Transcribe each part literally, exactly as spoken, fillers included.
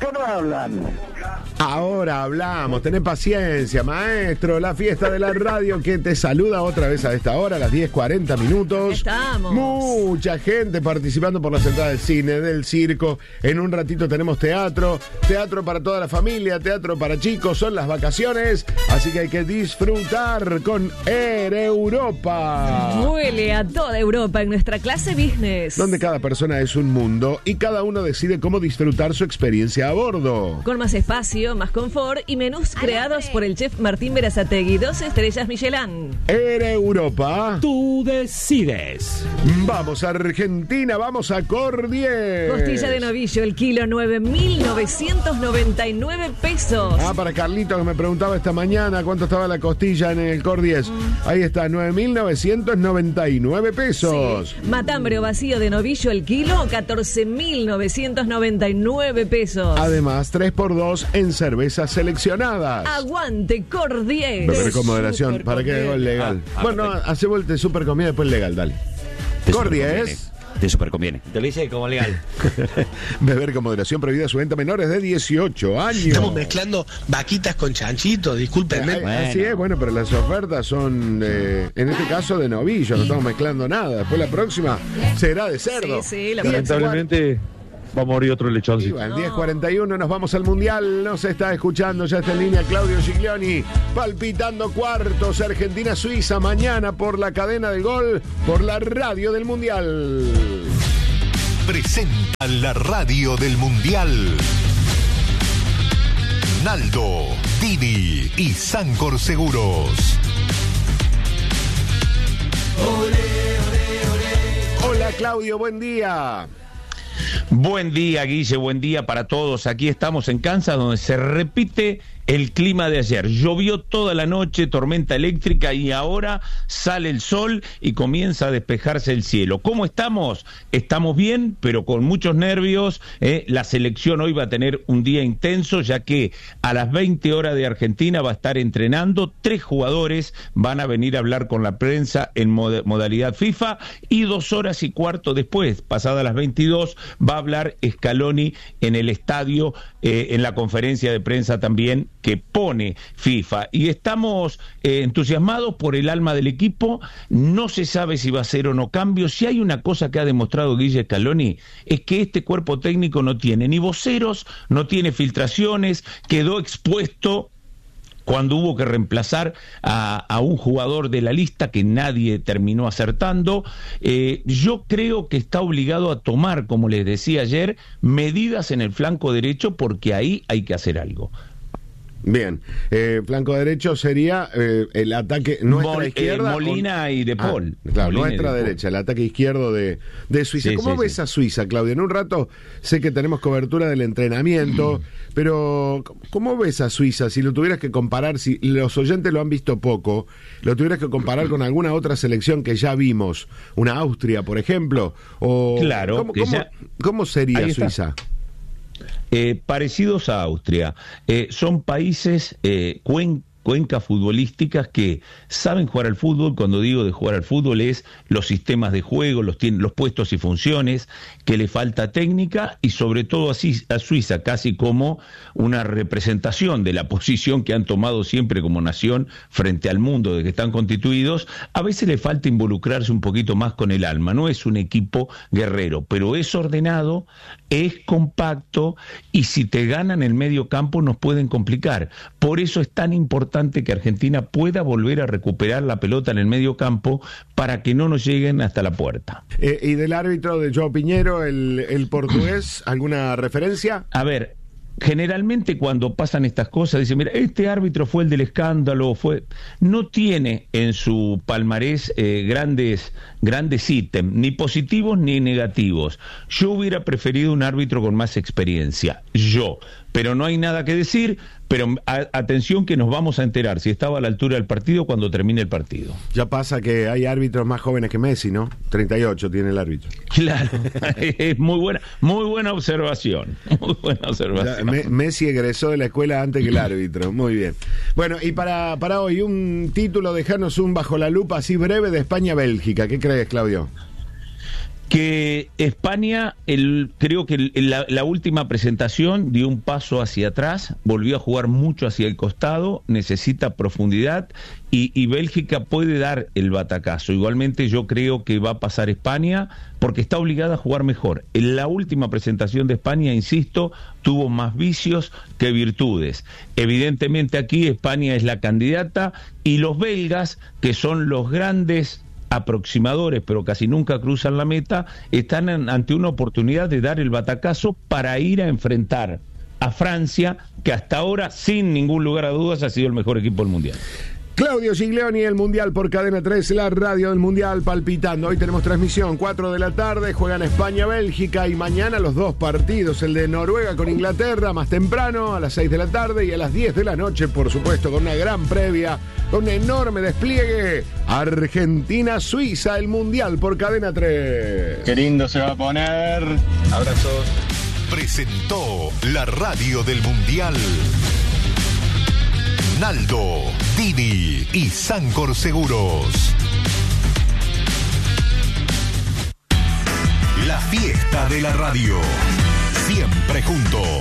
qué no hablan? Ahora hablamos, tenés paciencia, maestro. La fiesta de la radio que te saluda otra vez a esta hora, a las diez cuarenta minutos. Estamos. Mucha gente participando por las entradas del cine, del circo. En un ratito tenemos teatro, teatro para toda la familia, teatro para chicos, son las vacaciones, así que hay que disfrutar con Air Europa. Vuele a toda Europa en nuestra clase business. Donde cada persona es un mundo y cada uno decide cómo disfrutar su experiencia a bordo. Con más espacio, más confort y menús creados por el chef Martín Berazategui, dos estrellas Michelin. Air Europa. Tú decides. Vamos a Argentina, vamos a Cordies. Costilla de novillo, el kilo, nueve mil novecientos noventa y nueve pesos. Ah, para Carlito que me preguntaba esta mañana cuánto estaba la costilla en el Cordies. Mm. Ahí está, nueve mil novecientos noventa y nueve pesos. Sí. Matambre o vacío de novillo, el kilo, catorce mil novecientos noventa y nueve pesos. Además, tres por dos en cervezas seleccionadas. Aguante, Cordies. Beber con moderación, para que haga legal. Ah, ah, bueno, hace vuelta de super comida, después legal, dale. Cordies. Te super conviene. Te lo hice como legal. Beber con moderación, prohibida su venta a menores de dieciocho años. Estamos mezclando vaquitas con chanchitos, discúlpenme. Eh, bueno. Así es, bueno, pero las ofertas son, eh, en este caso, de novillo, no estamos mezclando nada. Después la próxima será de cerdo. Sí, sí, la lamentablemente va a morir otro lechoncito. Al diez cuarenta y uno nos vamos al Mundial. Nos está escuchando, ya está en línea Claudio Giglioni, palpitando cuartos Argentina-Suiza mañana por la cadena del Gol, por la radio del Mundial. Presentan la radio del Mundial. Naldo, Dini y Sancor Seguros. Hola Claudio, buen día. Buen día, Guille, buen día para todos. Aquí estamos en Kansas, donde se repite el clima de ayer. Llovió toda la noche, tormenta eléctrica, y ahora sale el sol y comienza a despejarse el cielo. ¿Cómo estamos? Estamos bien, pero con muchos nervios. ¿eh? La selección hoy va a tener un día intenso, ya que a las veinte horas de Argentina va a estar entrenando. Tres jugadores van a venir a hablar con la prensa en mod- modalidad FIFA, y dos horas y cuarto después, pasadas las veintidós, va a hablar Scaloni en el estadio, eh, en la conferencia de prensa también que pone FIFA, y estamos eh, entusiasmados por el alma del equipo. No se sabe si va a ser o no cambio. Si hay una cosa que ha demostrado Guille Scaloni, es que este cuerpo técnico no tiene ni voceros, no tiene filtraciones, quedó expuesto cuando hubo que reemplazar a, a un jugador de la lista que nadie terminó acertando. Eh, yo creo que está obligado a tomar, como les decía ayer, medidas en el flanco derecho, porque ahí hay que hacer algo. Bien, eh, flanco derecho sería eh, el ataque nuestra Mol, izquierda. Eh, Molina con... y De Paul. Ah, claro, Molina nuestra de derecha, el ataque izquierdo de, de Suiza. Sí, ¿Cómo sí, ves sí. a Suiza, Claudio? En un rato sé que tenemos cobertura del entrenamiento, pero ¿cómo ves a Suiza? Si lo tuvieras que comparar, si los oyentes lo han visto poco, lo tuvieras que comparar con alguna otra selección que ya vimos, una Austria, por ejemplo, o claro, ¿cómo, que cómo, ya... ¿cómo sería Ahí está. Suiza? Eh, parecidos a Austria. Eh, son países eh, cuen, cuencas futbolísticas que saben jugar al fútbol. Cuando digo de jugar al fútbol es los sistemas de juego, los, los puestos y funciones, que le falta técnica, y sobre todo así a Suiza, casi como una representación de la posición que han tomado siempre como nación frente al mundo de que están constituidos. A veces le falta involucrarse un poquito más con el alma. No es un equipo guerrero, pero es ordenado, es compacto, y si te ganan el medio campo nos pueden complicar. Por eso es tan importante que Argentina pueda volver a recuperar la pelota en el medio campo para que no nos lleguen hasta la puerta. Eh, ¿Y del árbitro de João Piñero, el, el portugués, alguna referencia? A ver, generalmente cuando pasan estas cosas dicen, mira, este árbitro fue el del escándalo, fue... No tiene en su palmarés eh, grandes, grandes ítems, ni positivos ni negativos. Yo hubiera preferido un árbitro con más experiencia, yo, pero no hay nada que decir. Pero a, atención, que nos vamos a enterar si estaba a la altura del partido cuando termine el partido. Ya pasa que hay árbitros más jóvenes que Messi, ¿no? treinta y ocho tiene el árbitro. Claro, es muy buena, muy buena observación. Muy buena observación. Ya, Me, Messi egresó de la escuela antes que el árbitro. Muy bien. Bueno, y para, para hoy, un título, dejarnos un bajo la lupa así breve de España-Bélgica. ¿Qué crees, Claudio? que España, el, creo que el, la, la última presentación dio un paso hacia atrás, volvió a jugar mucho hacia el costado, necesita profundidad y, y Bélgica puede dar el batacazo. Igualmente yo creo que va a pasar España porque está obligada a jugar mejor. En la última presentación de España, insisto, tuvo más vicios que virtudes. Evidentemente aquí España es la candidata y los belgas, que son los grandes aproximadores, pero casi nunca cruzan la meta, están en, ante una oportunidad de dar el batacazo para ir a enfrentar a Francia, que hasta ahora, sin ningún lugar a dudas, ha sido el mejor equipo del Mundial. Claudio Giglioni, el Mundial por Cadena tres, la radio del Mundial palpitando. Hoy tenemos transmisión, cuatro de la tarde, juegan España-Bélgica y mañana los dos partidos, el de Noruega con Inglaterra, más temprano, a las seis de la tarde y a las diez de la noche, por supuesto, con una gran previa, con un enorme despliegue, Argentina-Suiza, el Mundial por Cadena tres. Qué lindo se va a poner. Abrazos. Presentó la radio del Mundial Naldo, Dini y Sancor Seguros. La fiesta de la radio. Siempre juntos.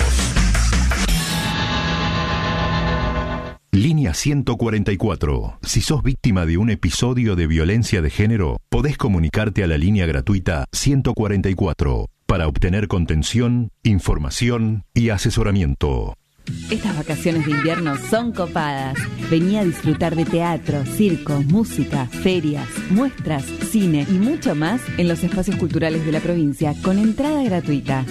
Línea ciento cuarenta y cuatro. Si sos víctima de un episodio de violencia de género, podés comunicarte a la línea gratuita ciento cuarenta y cuatro para obtener contención, información y asesoramiento. Estas vacaciones de invierno son copadas. Vení a disfrutar de teatro, circo, música, ferias, muestras, cine y mucho más en los espacios culturales de la provincia con entrada gratuita.